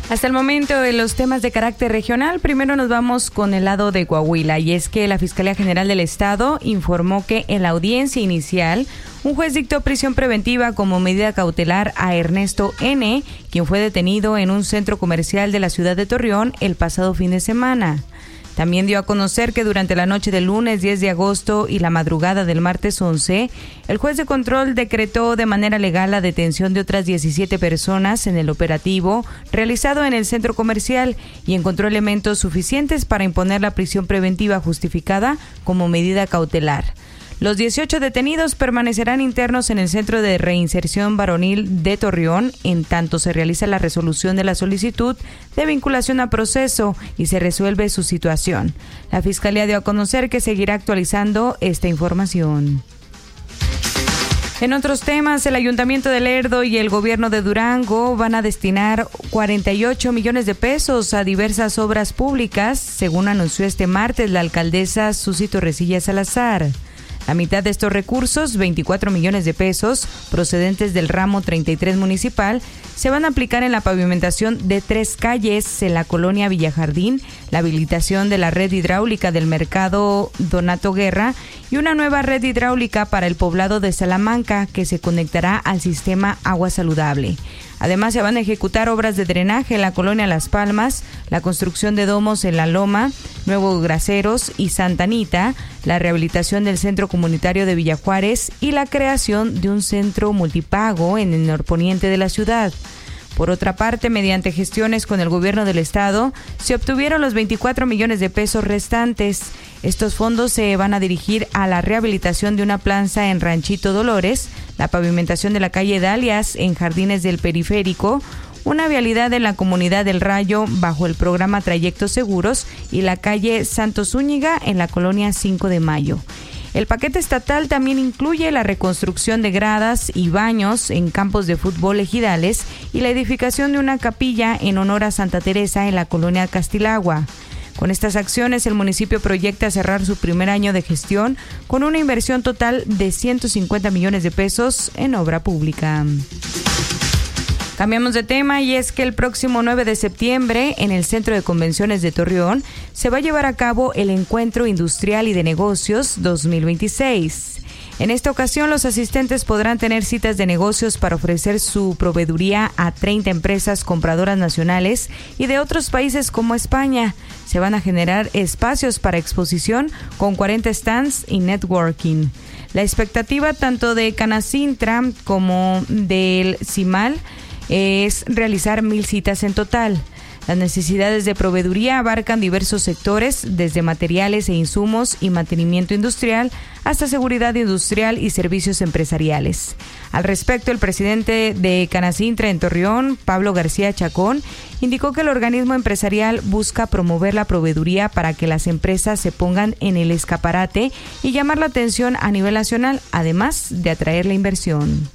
Hasta el momento en los temas de carácter regional, primero nos vamos con el lado de Coahuila, y es que la Fiscalía General del Estado informó que en la audiencia inicial un juez dictó prisión preventiva como medida cautelar a Ernesto N., quien fue detenido en un centro comercial de la ciudad de Torreón el pasado fin de semana. También dio a conocer que durante la noche del lunes 10 de agosto y la madrugada del martes 11, el juez de control decretó de manera legal la detención de otras 17 personas en el operativo realizado en el centro comercial y encontró elementos suficientes para imponer la prisión preventiva justificada como medida cautelar. Los 18 detenidos permanecerán internos en el Centro de Reinserción Varonil de Torreón, en tanto se realiza la resolución de la solicitud de vinculación a proceso y se resuelve su situación. La Fiscalía dio a conocer que seguirá actualizando esta información. En otros temas, el Ayuntamiento de Lerdo y el Gobierno de Durango van a destinar 48 millones de pesos a diversas obras públicas, según anunció este martes la alcaldesa Susi Torrecilla Salazar. La mitad de estos recursos, 24 millones de pesos, procedentes del ramo 33 municipal, se van a aplicar en la pavimentación de 3 calles en la colonia Villjardín, la habilitación de la red hidráulica del mercado Donato Guerra y una nueva red hidráulica para el poblado de Salamanca que se conectará al sistema Agua Saludable. Además, se van a ejecutar obras de drenaje en la colonia Las Palmas, la construcción de domos en La Loma, Nuevo Graceros y Santa Anita, la rehabilitación del centro comunitario de Villajuárez y la creación de un centro multipago en el norponiente de la ciudad. Por otra parte, mediante gestiones con el gobierno del estado, se obtuvieron los 24 millones de pesos restantes. Estos fondos se van a dirigir a la rehabilitación de una plaza en Ranchito Dolores, la pavimentación de la calle Dalias en Jardines del Periférico, una vialidad en la comunidad del Rayo bajo el programa Trayectos Seguros y la calle Santos Zúñiga en la colonia 5 de Mayo. El paquete estatal también incluye la reconstrucción de gradas y baños en campos de fútbol ejidales y la edificación de una capilla en honor a Santa Teresa en la colonia Castilagua. Con estas acciones, el municipio proyecta cerrar su primer año de gestión con una inversión total de 150 millones de pesos en obra pública. Cambiamos de tema, y es que el próximo 9 de septiembre en el Centro de Convenciones de Torreón se va a llevar a cabo el Encuentro Industrial y de Negocios 2026. En esta ocasión, los asistentes podrán tener citas de negocios para ofrecer su proveeduría a 30 empresas compradoras nacionales y de otros países como España. Se van a generar espacios para exposición con 40 stands y networking. La expectativa tanto de Canacintra como del CIMAL es realizar 1,000 citas en total. Las necesidades de proveeduría abarcan diversos sectores, desde materiales e insumos y mantenimiento industrial hasta seguridad industrial y servicios empresariales. Al respecto, el presidente de Canacintra en Torreón, Pablo García Chacón, indicó que el organismo empresarial busca promover la proveeduría para que las empresas se pongan en el escaparate y llamar la atención a nivel nacional, además de atraer la inversión.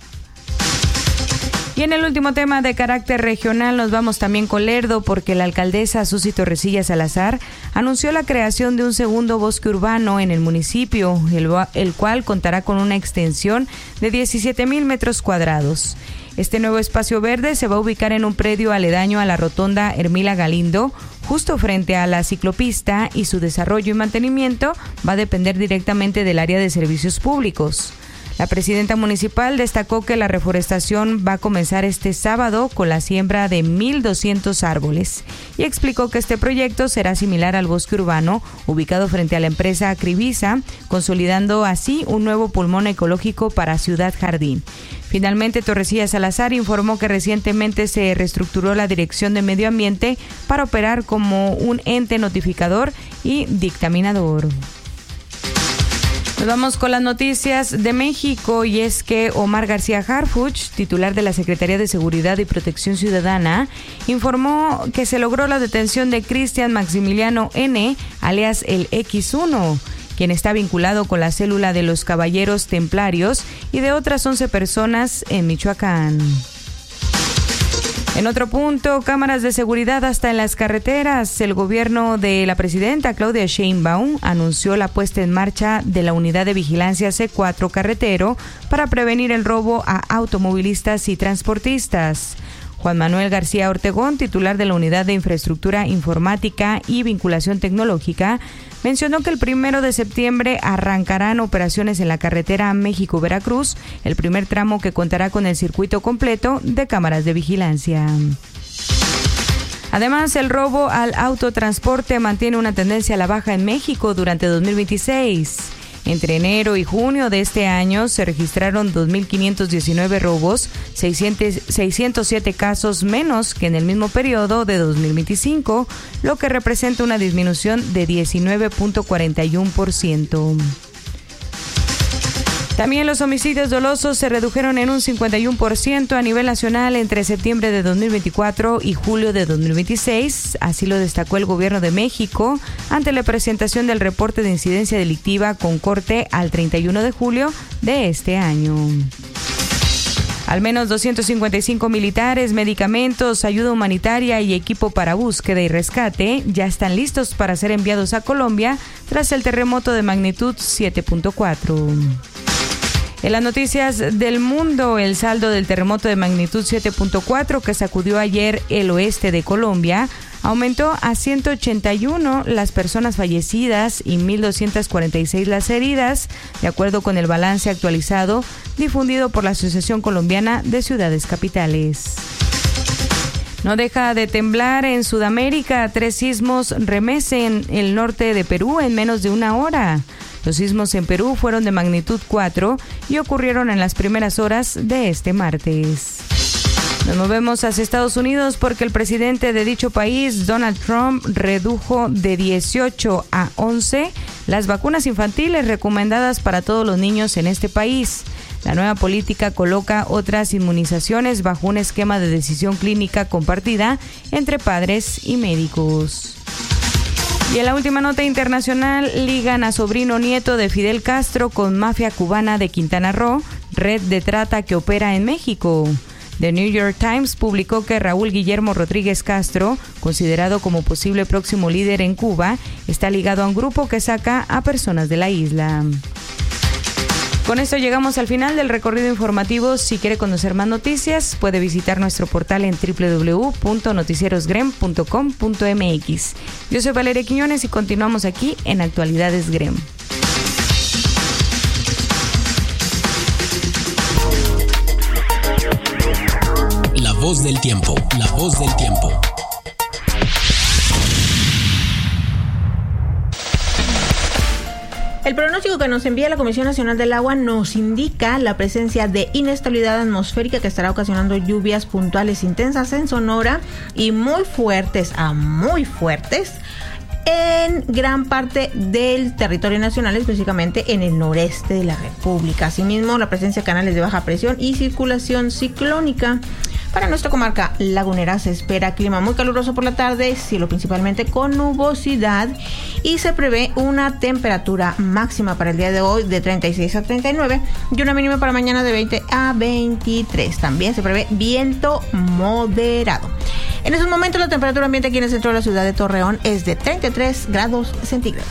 Y en el último tema de carácter regional nos vamos también con Lerdo, porque la alcaldesa Susi Torrecilla Salazar anunció la creación de un segundo bosque urbano en el municipio, el cual contará con una extensión de 17,000 metros cuadrados. Este nuevo espacio verde se va a ubicar en un predio aledaño a la rotonda Hermila Galindo, justo frente a la ciclopista, y su desarrollo y mantenimiento va a depender directamente del área de servicios públicos. La presidenta municipal destacó que la reforestación va a comenzar este sábado con la siembra de 1,200 árboles y explicó que este proyecto será similar al bosque urbano ubicado frente a la empresa Acrivisa, consolidando así un nuevo pulmón ecológico para Ciudad Jardín. Finalmente, Torrecilla Salazar informó que recientemente se reestructuró la Dirección de Medio Ambiente para operar como un ente notificador y dictaminador. Nos vamos con las noticias de México, y es que Omar García Harfuch, titular de la Secretaría de Seguridad y Protección Ciudadana, informó que se logró la detención de Cristian Maximiliano N., alias el X1, quien está vinculado con la célula de los Caballeros Templarios y de otras 11 personas en Michoacán. En otro punto, cámaras de seguridad hasta en las carreteras. El gobierno de la presidenta Claudia Sheinbaum anunció la puesta en marcha de la unidad de vigilancia C4 carretero para prevenir el robo a automovilistas y transportistas. Juan Manuel García Ortegón, titular de la Unidad de Infraestructura Informática y Vinculación Tecnológica, mencionó que el 1 de septiembre arrancarán operaciones en la carretera México-Veracruz, el primer tramo que contará con el circuito completo de cámaras de vigilancia. Además, el robo al autotransporte mantiene una tendencia a la baja en México durante 2026. Entre enero y junio de este año se registraron 2.519 robos, 607 casos menos que en el mismo periodo de 2025, lo que representa una disminución de 19.41%. También los homicidios dolosos se redujeron en un 51% a nivel nacional entre septiembre de 2024 y julio de 2026, así lo destacó el Gobierno de México ante la presentación del reporte de incidencia delictiva con corte al 31 de julio de este año. Al menos 255 militares, medicamentos, ayuda humanitaria y equipo para búsqueda y rescate ya están listos para ser enviados a Colombia tras el terremoto de magnitud 7.4. En las noticias del mundo, el saldo del terremoto de magnitud 7.4 que sacudió ayer el oeste de Colombia aumentó a 181 las personas fallecidas y 1.246 las heridas, de acuerdo con el balance actualizado difundido por la Asociación Colombiana de Ciudades Capitales. No deja de temblar en Sudamérica. 3 sismos remecen el norte de Perú en menos de una hora. Los sismos en Perú fueron de magnitud 4 y ocurrieron en las primeras horas de este martes. Nos movemos hacia Estados Unidos porque el presidente de dicho país, Donald Trump, redujo de 18 a 11 las vacunas infantiles recomendadas para todos los niños en este país. La nueva política coloca otras inmunizaciones bajo un esquema de decisión clínica compartida entre padres y médicos. Y en la última nota internacional, ligan a sobrino nieto de Fidel Castro con mafia cubana de Quintana Roo, red de trata que opera en México. The New York Times publicó que Raúl Guillermo Rodríguez Castro, considerado como posible próximo líder en Cuba, está ligado a un grupo que saca a personas de la isla. Con esto llegamos al final del recorrido informativo. Si quiere conocer más noticias, puede visitar nuestro portal en www.noticierosgrem.com.mx. Yo soy Valeria Quiñones y continuamos aquí en Actualidades Grem. La voz del tiempo, la voz del tiempo. El pronóstico que nos envía la Comisión Nacional del Agua nos indica la presencia de inestabilidad atmosférica que estará ocasionando lluvias puntuales intensas en Sonora y muy fuertes en gran parte del territorio nacional, específicamente en el noreste de la República. Asimismo, la presencia de canales de baja presión y circulación ciclónica. Para nuestra comarca lagunera se espera clima muy caluroso por la tarde, cielo principalmente con nubosidad, y se prevé una temperatura máxima para el día de hoy de 36 a 39 y una mínima para mañana de 20 a 23. También se prevé viento moderado. En esos momentos la temperatura ambiente aquí en el centro de la ciudad de Torreón es de 33 grados centígrados.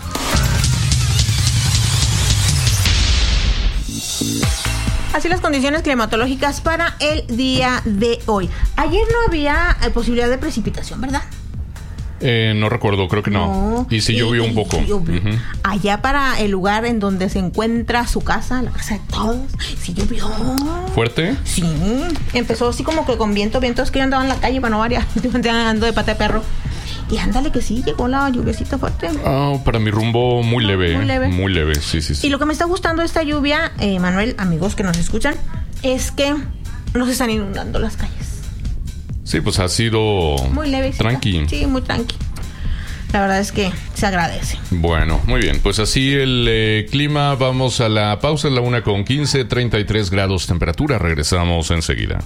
Así las condiciones climatológicas para el día de hoy. Ayer no había posibilidad de precipitación, ¿verdad? No recuerdo, creo que no. Y sí llovió un poco. Allá para el lugar en donde se encuentra su casa, la casa de todos, sí llovió. ¿Fuerte? Sí. Empezó así como que con vientos que yo andaba en la calle para no variar. Ando de pata de perro. Y ándale que sí, llegó la lluviecita fuerte. Para mi rumbo muy leve. Muy leve, sí. Y lo que me está gustando de esta lluvia, Manuel, amigos que nos escuchan, es que no se están inundando las calles. Sí, pues ha sido muy leve. Tranqui. Sí, muy tranqui. La verdad es que se agradece. Bueno, muy bien. Pues así el clima. Vamos a la pausa, en la 1:15, 33 grados temperatura. Regresamos enseguida.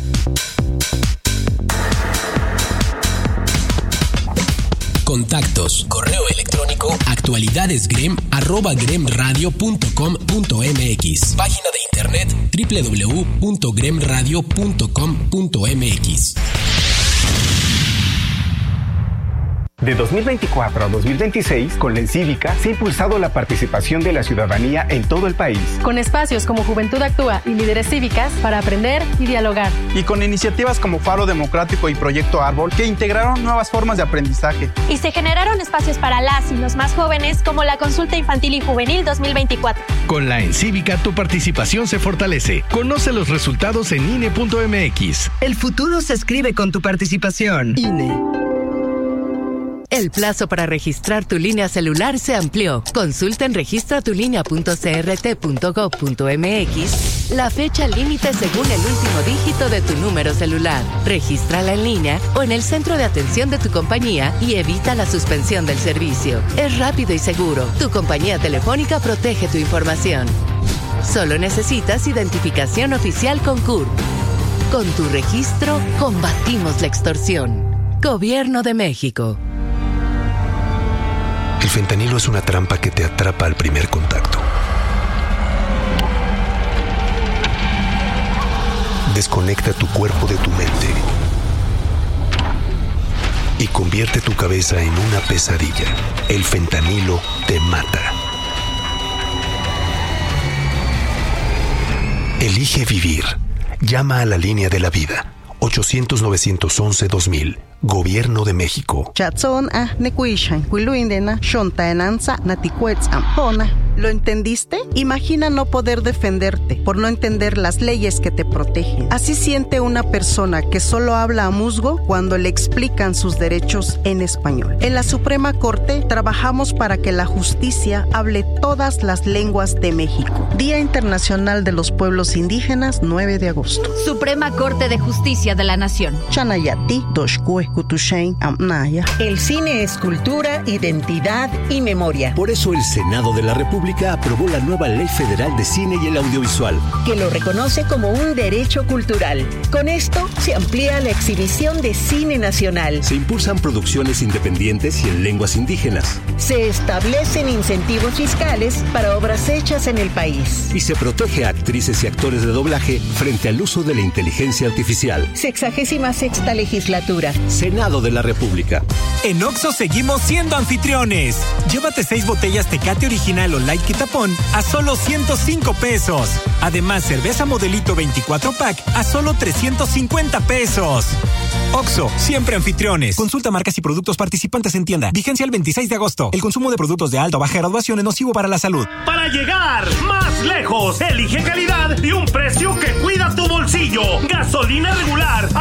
Contactos, correo electrónico, actualidadesgrem@gremradio.com.mx. Página de internet www.gremradio.com.mx. De 2024 a 2026, con la Encívica, se ha impulsado la participación de la ciudadanía en todo el país. Con espacios como Juventud Actúa y Líderes Cívicas para aprender y dialogar. Y con iniciativas como Faro Democrático y Proyecto Árbol, que integraron nuevas formas de aprendizaje. Y se generaron espacios para las y los más jóvenes, como la Consulta Infantil y Juvenil 2024. Con la Encívica, tu participación se fortalece. Conoce los resultados en INE.mx. El futuro se escribe con tu participación. INE. El plazo para registrar tu línea celular se amplió. Consulta en registratulinea.crt.gov.mx la fecha límite según el último dígito de tu número celular. Regístrala en línea o en el centro de atención de tu compañía y evita la suspensión del servicio. Es rápido y seguro. Tu compañía telefónica protege tu información. Solo necesitas identificación oficial con CURP. Con tu registro, combatimos la extorsión. Gobierno de México. El fentanilo es una trampa que te atrapa al primer contacto. Desconecta tu cuerpo de tu mente y convierte tu cabeza en una pesadilla. El fentanilo te mata. Elige vivir. Llama a la línea de la vida. 800-911-2000. Gobierno de México. ¿Lo entendiste? Imagina no poder defenderte por no entender las leyes que te protegen. Así siente una persona que solo habla a musgo cuando le explican sus derechos en español. En la Suprema Corte trabajamos para que la justicia hable todas las lenguas de México. Día Internacional de los Pueblos Indígenas, 9 de agosto. Suprema Corte de Justicia de la Nación. Chanayati, Doshkue, Kutushain, Amnaya. El cine es cultura, identidad y memoria. Por eso el Senado de la República aprobó la nueva Ley Federal de Cine y el Audiovisual, que lo reconoce como un derecho cultural. Con esto se amplía la exhibición de cine nacional. Se impulsan producciones independientes y en lenguas indígenas. Se establecen incentivos fiscales para obras hechas en el país. Y se protege a actrices y actores de doblaje frente al uso de la inteligencia artificial. 66ª legislatura. Senado de la República. En Oxxo seguimos siendo anfitriones. Llévate 6 botellas Tecate Original o Light Quitapón a solo 105 pesos. Además, cerveza Modelito 24 pack a solo 350 pesos. Oxxo, siempre anfitriones. Consulta marcas y productos participantes en tienda. Vigencia el 26 de agosto. El consumo de productos de alta o baja graduación es nocivo para la salud. Para llegar más lejos, elige calidad y un precio que cuida tu bolsillo. Gasolina regular